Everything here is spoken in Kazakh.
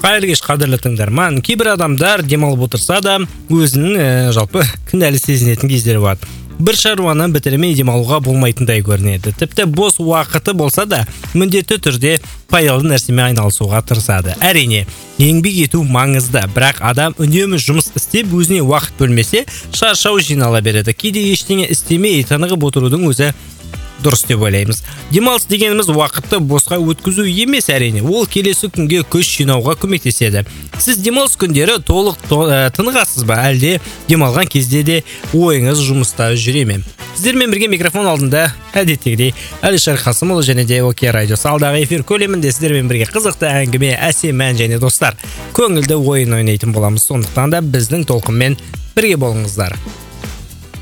Қайырлы кеш қадірлі тыңдарман. Кейбір адамдар демалып отырса да өзінің жалпы кінәлі сезінетін кездері болады. Бір шаруаны бітірмей демалуға болмайтындай көрінеді. Тіпті бос уақыты болса да міндетті түрде пайдалы нәрсемен айналысуға тырысады. Әрине, еңбек ету маңызды, бірақ адам үнемі жұмыс істеп өзіне уақыт бөлмесе шаршау жинала береді. Кейде ештеңе істемей тынығып отырудың өзі дұрыс деп ойлаймыз. Демалыс дегеніміз уақытты босқа өткізу емес әрине. Ол келесі күнге күш жинауға көмектеседі. Сіз демалыс күндері толық тынығасыз ба? Әлде демалған кезде де ойыңыз жұмыста жүре ме? Сіздермен бірге микрофон алдында әдеттегідей Әлішер Қасымұлы және де ОК радиосы. Алдағы эфир көлемінде сіздермен бірге қызықты әңгіме, әсем ән және достар көңілді ойын ойнайтын боламыз. Сондықтан да біздің толқынмен бірге болыңыздар.